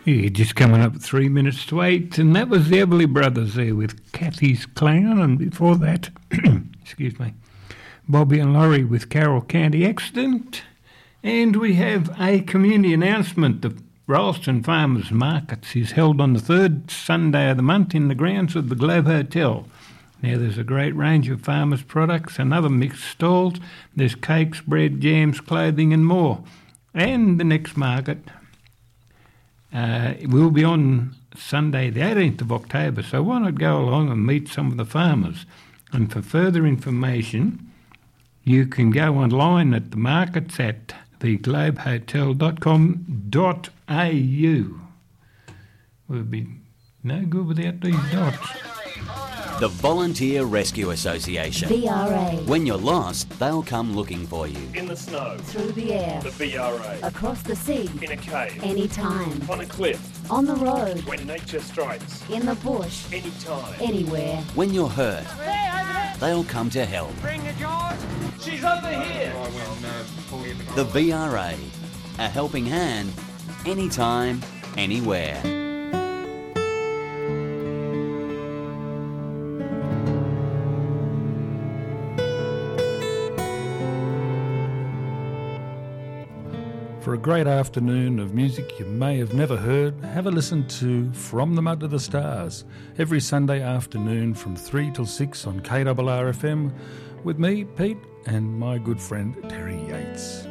Yeah, just coming up 3 minutes to 8, and that was the Everly Brothers there with Kathy's Clown, and before that, excuse me, Bobby and Laurie with Carroll County Accident. And we have a community announcement. The Rolleston Farmers Markets is held on the third Sunday of the month in the grounds of the Globe Hotel. Now, there's a great range of farmers' products and other mixed stalls. There's cakes, bread, jams, clothing and more. And the next market will be on Sunday the 18th of October, so why not go along and meet some of the farmers? And for further information, you can go online at the markets at theglobehotel.com.au. We'll be no good without these dots. The Volunteer Rescue Association. VRA. When you're lost, they'll come looking for you. In the snow. Through the air. The VRA. Across the sea. In a cave. Anytime. On a cliff. On the road. When nature strikes. In the bush. Anytime. Anywhere. When you're hurt, they'll come to help. Bring the George. She's over here. The VRA. A helping hand, anytime, anywhere. For a great afternoon of music you may have never heard, have a listen to From the Mud to the Stars every Sunday afternoon from 3 till 6 on KRRFM with me, Pete, and my good friend Terry Yates.